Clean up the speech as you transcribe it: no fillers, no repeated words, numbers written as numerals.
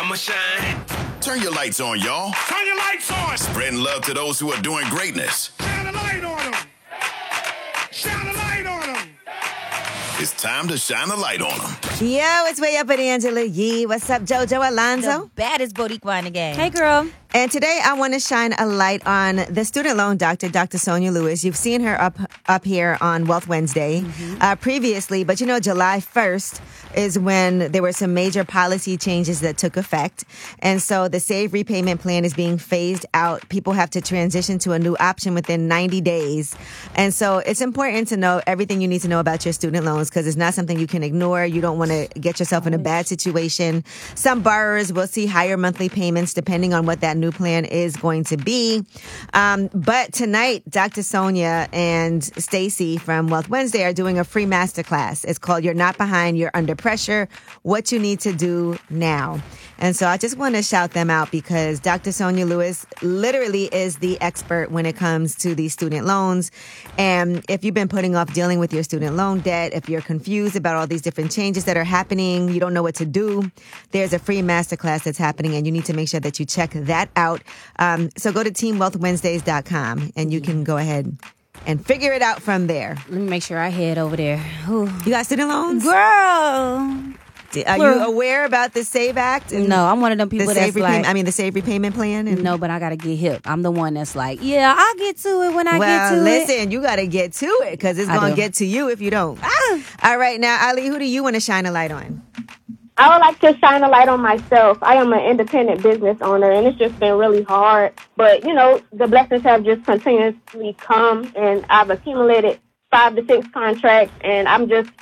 I'ma shine. Turn your lights on, y'all. Turn your lights on. Spreading love to those who are doing greatness. Shine a light on them. Shine a light on them. It's time to shine a light on them. Yo, it's Way Up with Angela Yee. What's up, JoJo Alonzo? The baddest Boricua in the game. Hey, girl. And today I want to shine a light on the student loan doctor, Dr. Sonia Lewis. You've seen her up here on Wealth Wednesday previously, but you know July 1st is when there were some major policy changes that took effect. And so the SAVE repayment plan is being phased out. People have to transition to a new option within 90 days. And so it's important to know everything you need to know about your student loans because it's not something you can ignore. You don't want to get yourself in a bad situation. Some borrowers will see higher monthly payments depending on what that new plan is going to be. But tonight, Dr. Sonia and Stacy from Wealth Wednesday are doing a free masterclass. It's called You're Not Behind, You're Under Pressure, What You Need to Do Now. And so I just want to shout them out because Dr. Sonia Lewis literally is the expert when it comes to these student loans. And if you've been putting off dealing with your student loan debt, if you're confused about all these different changes that are happening, you don't know what to do, there's a free masterclass that's happening and you need to make sure that you check that out. So go to teamwealthwednesdays.com and you can go ahead and figure it out from there. Let me make sure I head over there. Ooh. You got student loans? Girl. Are you aware about the SAVE Act? No, I'm one of them people that's like... the SAVE repayment plan? No, but I got to get hip. I'm the one that's like, yeah, I'll get to it when I get to it. Well, listen, you got to get to it because it's going to get to you if you don't. All right, now, Ali, who do you want to shine a light on? I would like to shine a light on myself. I am an independent business owner, and it's just been really hard. But, you know, the blessings have just continuously come, and I've accumulated 5 to 6 contracts, and I'm just